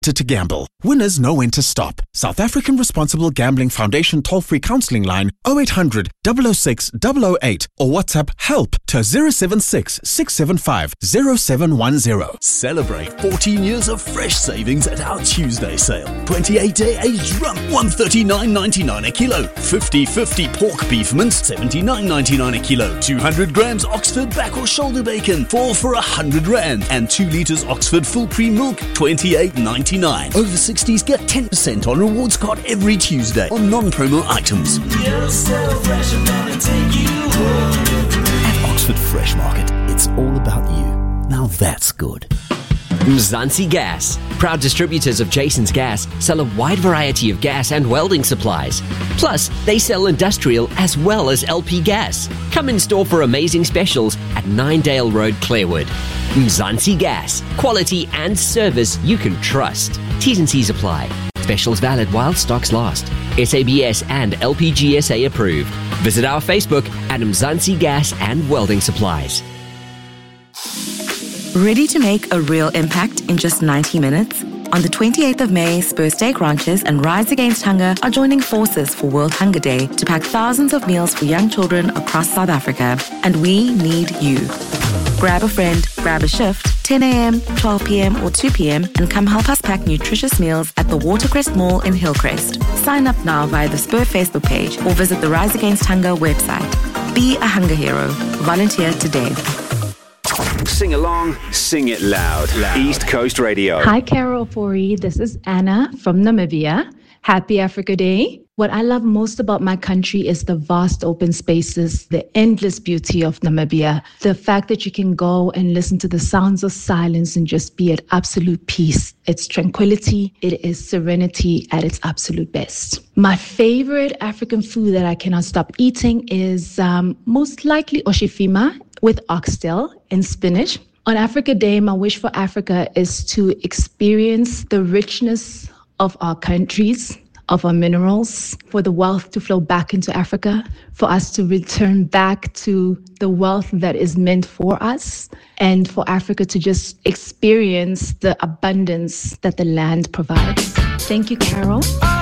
started to gamble. Winners know when to stop. South African Responsible Gambling Foundation toll-free counselling line 0800 006 008 or WhatsApp HELP to 076 675 0710. Celebrate 14 years of fresh savings at our Tuesday sale. 28-day aged rump, $139.99 a kilo. 50/50 pork beef mince, $79.99 a kilo. 200 grams Oxford back or shoulder bacon, 4 for R100. And 2 litres Oxford full cream milk, $28.99. Over 60s get 10% on rewards card every Tuesday on non-promo items. You're so fresh, I'm gonna take you home. At Oxford Fresh Market, it's all about you. Now that's good. Mzansi Gas, proud distributors of Jason's Gas, sell a wide variety of gas and welding supplies. Plus, they sell industrial as well as LP gas. Come in store for amazing specials at 9 Dale Road, Clarewood. Mzansi Gas, quality and service you can trust. T's and C's apply. Specials valid while stocks last. SABS and LPGSA approved. Visit our Facebook at Mzansi Gas and Welding Supplies. Ready to make a real impact in just 90 minutes? On the 28th of May, Spur Steak Ranches and Rise Against Hunger are joining forces for World Hunger Day to pack thousands of meals for young children across South Africa. And we need you. Grab a friend, grab a shift, 10 a.m., 12 p.m. or 2 p.m. and come help us pack nutritious meals at the Watercrest Mall in Hillcrest. Sign up now via the Spur Facebook page or visit the Rise Against Hunger website. Be a hunger hero. Volunteer today. Sing along, sing it loud. East Coast Radio. Hi, Carol Fori. This is Anna from Namibia. Happy Africa Day. What I love most about my country is the vast open spaces, the endless beauty of Namibia, the fact that you can go and listen to the sounds of silence and just be at absolute peace. It's tranquility. It is serenity at its absolute best. My favorite African food that I cannot stop eating is most likely oshifima with oxtail and spinach. On Africa Day, my wish for Africa is to experience the richness of our countries, of our minerals, for the wealth to flow back into Africa, for us to return back to the wealth that is meant for us, and for Africa to just experience the abundance that the land provides. Thank you, Carol.